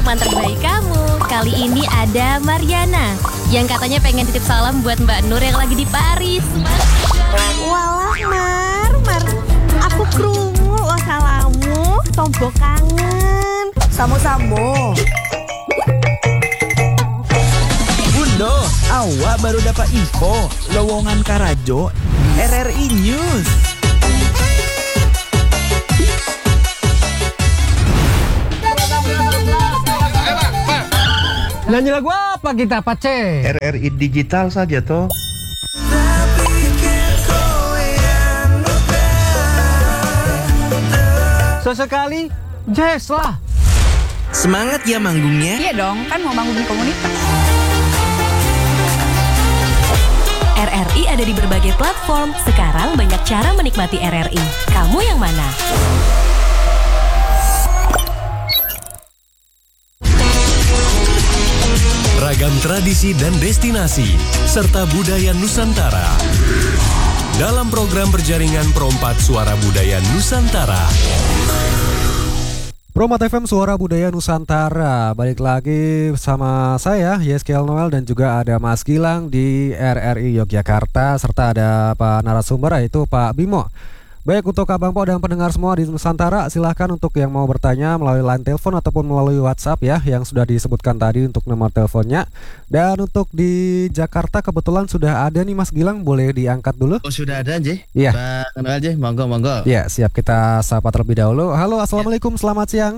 teman terbaik kamu. Kali ini ada Mariana yang katanya pengen titip salam buat Mbak Nur yang lagi di Paris. Walah Mar, aku krungu lo salamu, tombo kangen. Samo-samo. Bundo, awak baru dapat info lowongan Karajo RRI News. Nyanyi lagu apa kita, Pace? RRI digital saja toh. Sesekali jazz lah. Semangat ya manggungnya. Iya dong, kan mau bangun komunitas. RRI ada di berbagai platform. Sekarang banyak cara menikmati RRI. Kamu yang mana? Ragam tradisi dan destinasi, serta budaya Nusantara. Dalam program berjaringan Pro4 Suara Budaya Nusantara. Pro4 FM Suara Budaya Nusantara. Balik lagi sama saya, Yeskel Noel, dan juga ada Mas Gilang di RRI Yogyakarta, serta ada Pak narasumber yaitu Pak Bimo. Baik, untuk Abang Po dan pendengar semua di Nusantara, silahkan untuk yang mau bertanya melalui line telepon ataupun melalui WhatsApp ya, yang sudah disebutkan tadi untuk nomor teleponnya. Dan untuk di Jakarta kebetulan sudah ada nih Mas Gilang, boleh diangkat dulu? Oh sudah ada J? Iya. Pak kenal aja, monggo. Ya, siap, kita sapa terlebih dahulu. Halo, Assalamualaikum, selamat siang.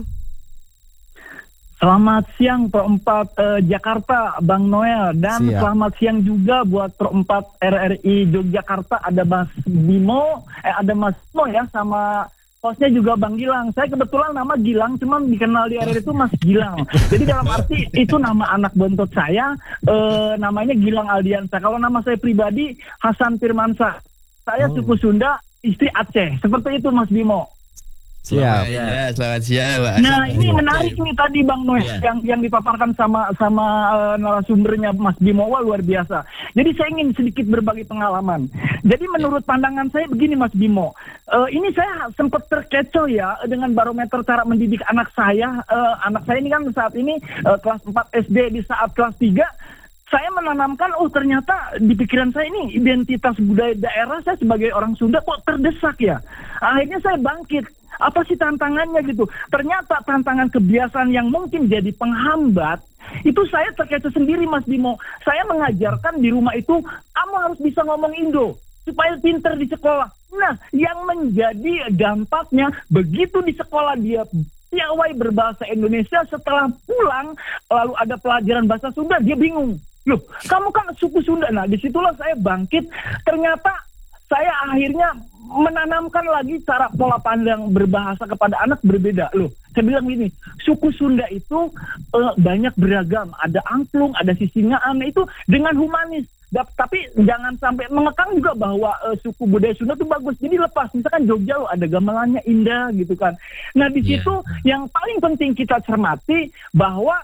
Selamat siang Pro4 Jakarta, Bang Noel. Dan Siap. Selamat siang juga buat Pro4 RRI Yogyakarta. Ada Mas Bimo, ada Mas Bimo ya, sama hostnya juga Bang Gilang. Saya kebetulan nama Gilang, cuman dikenal di RRI itu Mas Gilang. Jadi dalam arti itu nama anak bontot saya, namanya Gilang Aldiansa. Kalau nama saya pribadi Hasan Firmansyah. Saya suku Sunda, istri Aceh. Seperti itu Mas Bimo. Siap. Ya, selamat siang Pak. Nah ini menarik nih tadi Bang Noel yang dipaparkan sama narasumbernya Mas Bimo, wah luar biasa. Jadi saya ingin sedikit berbagi pengalaman. Jadi menurut pandangan saya begini Mas Bimo, ini saya sempat terkecoh ya dengan barometer cara mendidik anak saya. Anak saya ini kan saat ini kelas 4 SD, di saat kelas 3 saya menanamkan, ternyata di pikiran saya ini identitas budaya daerah saya sebagai orang Sunda kok terdesak ya. Akhirnya saya bangkit. Apa sih tantangannya gitu? Ternyata tantangan kebiasaan yang mungkin jadi penghambat, itu saya terkecoh sendiri Mas Bimo. Saya mengajarkan di rumah itu, kamu harus bisa ngomong Indo supaya pinter di sekolah. Nah, yang menjadi dampaknya, begitu di sekolah dia piawai berbahasa Indonesia, setelah pulang lalu ada pelajaran bahasa Sunda, dia bingung. Loh, kamu kan suku Sunda. Nah, disitulah saya bangkit. Ternyata saya akhirnya menanamkan lagi cara pola pandang berbahasa kepada anak berbeda. Loh, saya bilang gini, suku Sunda itu banyak beragam. Ada angklung, ada sisingaan, itu dengan humanis. Tapi jangan sampai mengekang juga bahwa suku budaya Sunda itu bagus. Jadi lepas, misalkan Jogja loh ada gamelannya indah gitu kan. Nah di situ yang paling penting kita cermati bahwa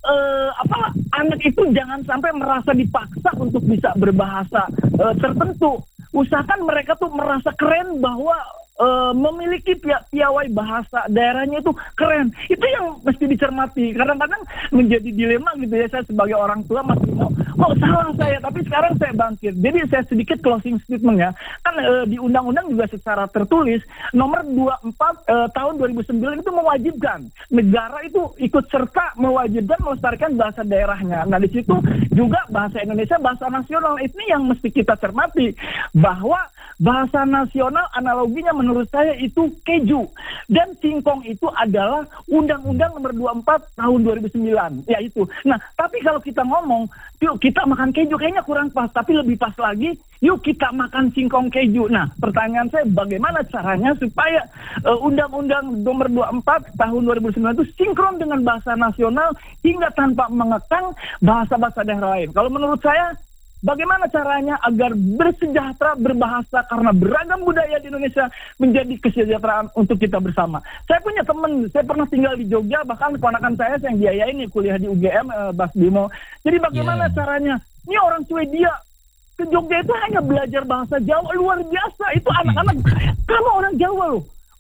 anak itu jangan sampai merasa dipaksa untuk bisa berbahasa tertentu. Usahakan mereka tuh merasa keren bahwa memiliki piawai bahasa daerahnya itu keren. Itu yang mesti dicermati. Kadang-kadang menjadi dilema gitu ya, saya sebagai orang tua masih mau, salah saya, tapi sekarang saya bangkit. Jadi saya sedikit closing statement ya. Kan di undang-undang juga secara tertulis nomor 24 tahun 2009 itu mewajibkan negara itu ikut serta mewajibkan melestarikan bahasa daerahnya. Nah di situ juga bahasa Indonesia bahasa nasional. Ini yang mesti kita cermati, bahwa bahasa nasional analoginya menurut saya itu keju, dan singkong itu adalah Undang-Undang nomor 24 tahun 2009 ya itu. Nah tapi kalau kita ngomong yuk kita makan keju kayaknya kurang pas, tapi lebih pas lagi yuk kita makan singkong keju. Nah pertanyaan saya, bagaimana caranya supaya Undang-Undang nomor 24 tahun 2009 itu sinkron dengan bahasa nasional hingga tanpa mengekang bahasa-bahasa daerah lain. Kalau menurut saya, bagaimana caranya agar bersejahtera berbahasa, karena beragam budaya di Indonesia menjadi kesejahteraan untuk kita bersama. Saya punya teman, saya pernah tinggal di Jogja, bahkan keponakan saya yang biayain kuliah di UGM, Mas Bimo. Jadi bagaimana caranya? Ini orang Swedia ke Jogja itu hanya belajar bahasa Jawa, luar biasa. Itu anak-anak, kamu orang Jawa loh.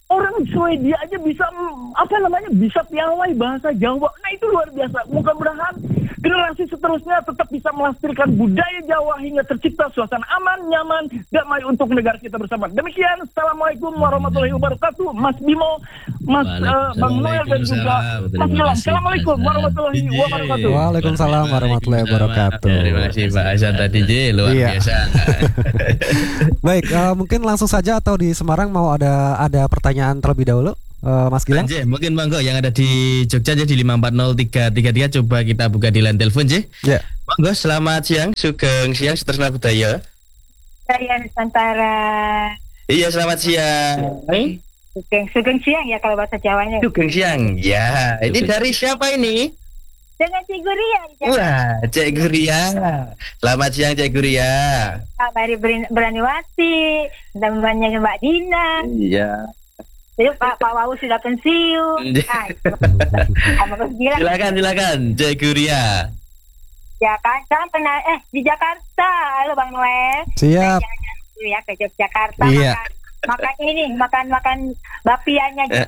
Orang Swedia aja bisa bisa piawai bahasa Jawa. Nah itu luar biasa. Mudah-mudahan generasi seterusnya tetap bisa melestarikan budaya Jawa hingga tercipta suasana aman, nyaman, damai untuk negara kita bersama. Demikian, Assalamualaikum warahmatullahi wabarakatuh. Mas Bimo, Bang Noel dan juga Mas Gilang. Assalamualaikum warahmatullahi wabarakatuh. Waalaikumsalam warahmatullahi wabarakatuh. Terima kasih Pak Hasan tadi J, luar biasa. Baik, mungkin langsung saja atau di Semarang mau ada pertanyaan terlebih dahulu, Mas Gilang? J, mungkin Monggo yang ada di Jogja aja di 540-333 coba kita buka di line telepon J. Ya. Monggo, selamat siang, sugeng siang, Seterusnya budaya. Budaya Nusantara. Iya, selamat siang. Sugeng siang ya kalau bahasa Jawanya. Sugeng siang. Ya, ini dari siapa ini? Dengan Cik Guria. Wah, Cik Guria. Selamat siang Cik Guria. Mari Beraniwati, dan banyak Mbak Dina. Iya. Jadi Pak Wawu sudah pensiun. Silakan Cik Guria. Ya kan, sekarang pernah di Jakarta. Halo Bang Noel. Siap. Ya ke Yogyakarta. Iya. Makan bapiannya gitu.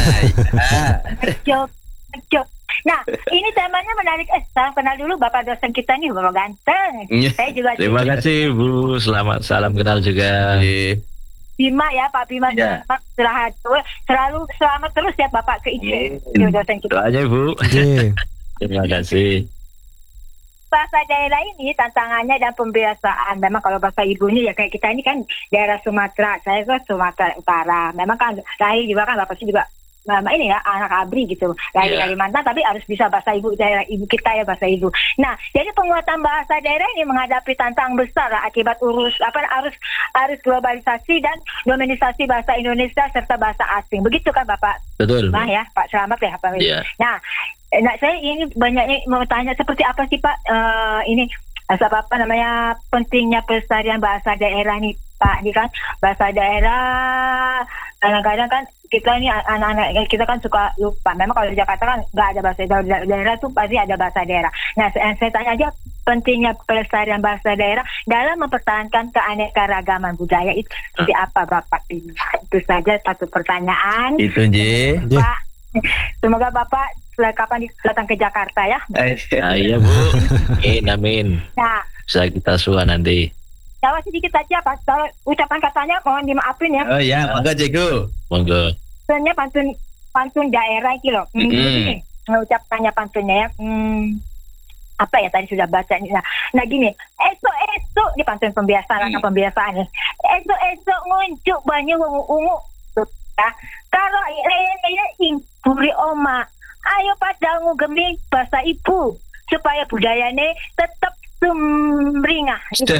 Job. Nah, ini temanya menarik. Salam kenal dulu Bapak dosen kita nih, Bapak ganteng. Saya juga. Terima kasih Bu. Selamat salam kenal juga. Bima ya, Pak Bima. Ya. Selalu selamat terus ya Bapak ke IC. Dosen kita. Doanya Bu. Terima kasih. Bahasa daerah ini tantangannya dan pembiasaan. Memang kalau bahasa ibunya ya kayak kita ini kan daerah Sumatera. Saya kan Sumatera Utara. Memang kan lahir juga kan Bapak sih juga ini ya anak abri gitu dari Kalimantan, tapi harus bisa bahasa ibu daerah ibu kita ya, bahasa ibu. Nah, jadi penguatan bahasa daerah ini menghadapi tantangan besar lah, akibat arus globalisasi dan dominisasi bahasa Indonesia serta bahasa asing. Begitu kan Bapak? Betul. Nah ya Pak Selamat ya Pak. Yeah. Nah, saya ini banyaknya mau tanya seperti apa sih Pak ini pentingnya pelestarian bahasa daerah nih Pak. Ini kan bahasa daerah kadang-kadang kan kita ini anak-anak kita kan suka lupa. Memang kalau di Jakarta kan nggak ada bahasa daerah tuh pasti ada bahasa daerah. Nah, saya tanya aja pentingnya pelestarian bahasa daerah dalam mempertahankan keanekaragaman budaya itu seperti apa Bapak? Itu saja satu pertanyaan. Itu J. Pak, semoga Bapak kapan datang ke Jakarta ya. Iya Bu. Amin. Nah, bisa kita suah nanti. Jawab sedikit aja Pak. Kalau ucapan katanya mohon dimaafin ya. Oh ya, monggo Cikgu. Monggo. Sebenarnya pantun daerah iki loh. Ucapannya pantunnya ya. Apa ya tadi sudah baca nih. Nah gini, esok ini pantun pembiasaan pembiasaan ya. Esok nguncuk banyu ungu. Kalau ini buri oma, ayo pada ngugemi bahasa ibu supaya budayanya tetap sumringah.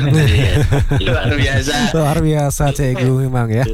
Luar biasa Cikgu memang ya.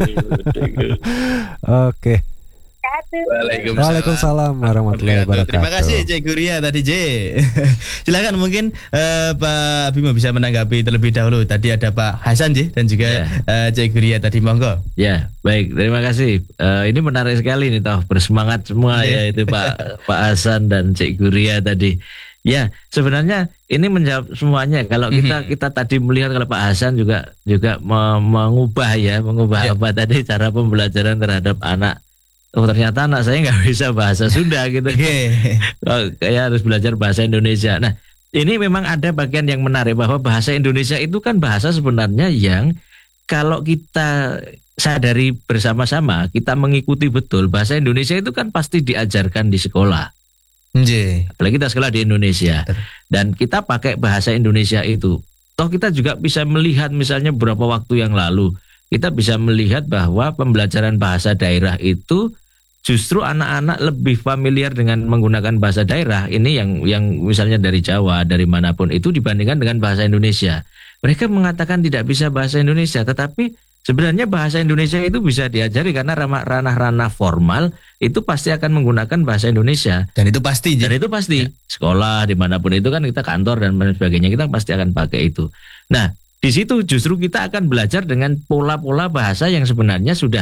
Oke. Waalaikumsalam warahmatullahi wabarakatuh. Terima kasih Cik Guria tadi J. Silakan mungkin Pak Bimo bisa menanggapi terlebih dahulu. Tadi ada Pak Hasan J dan juga Cik Guria tadi, monggo. Ya, baik, terima kasih. Ini menarik sekali nih toh, bersemangat semua ya itu Pak Hasan dan Cik Guria tadi. Ya, sebenarnya ini menjawab semuanya. Kalau kita tadi melihat kalau Pak Hasan juga mengubah apa tadi cara pembelajaran terhadap anak. Oh ternyata anak saya nggak bisa bahasa Sunda gitu. Kayak harus belajar bahasa Indonesia. Nah, ini memang ada bagian yang menarik bahwa bahasa Indonesia itu kan bahasa sebenarnya yang kalau kita sadari bersama-sama, kita mengikuti betul bahasa Indonesia itu kan pasti diajarkan di sekolah. Apalagi kita sekolah di Indonesia dan kita pakai bahasa Indonesia itu. Toh kita juga bisa melihat misalnya beberapa waktu yang lalu kita bisa melihat bahwa pembelajaran bahasa daerah itu justru anak-anak lebih familiar dengan menggunakan bahasa daerah ini yang misalnya dari Jawa, dari manapun itu dibandingkan dengan bahasa Indonesia. Mereka mengatakan tidak bisa bahasa Indonesia, tetapi sebenarnya bahasa Indonesia itu bisa diajari karena ranah-ranah formal itu pasti akan menggunakan bahasa Indonesia. Dan itu pasti. Sekolah dimanapun itu kan kita kantor dan sebagainya kita pasti akan pakai itu. Nah, di situ justru kita akan belajar dengan pola-pola bahasa yang sebenarnya sudah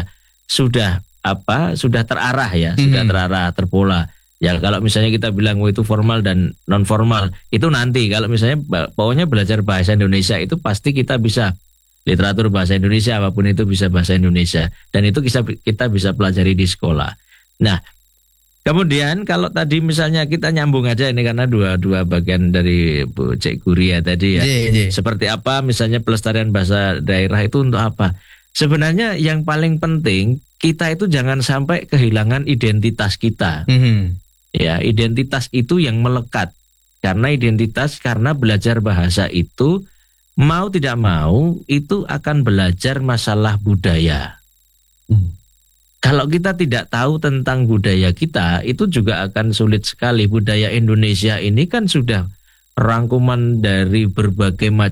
terarah ya, sudah terarah, terpola. Ya kalau misalnya kita bilang itu formal dan non formal itu nanti. Kalau misalnya pokoknya belajar bahasa Indonesia itu pasti kita bisa literatur bahasa Indonesia, apapun itu bisa bahasa Indonesia, dan itu kita bisa pelajari di sekolah. Nah, kemudian kalau tadi misalnya kita nyambung aja ini karena dua bagian dari Bu Cik Guria tadi ya. Seperti apa misalnya pelestarian bahasa daerah itu untuk apa? Sebenarnya yang paling penting kita itu jangan sampai kehilangan identitas kita. Ya, identitas itu yang melekat. Karena karena belajar bahasa itu mau tidak mau itu akan belajar masalah budaya. Kalau kita tidak tahu tentang budaya kita, itu juga akan sulit sekali. Budaya Indonesia ini kan sudah rangkuman dari berbagai macam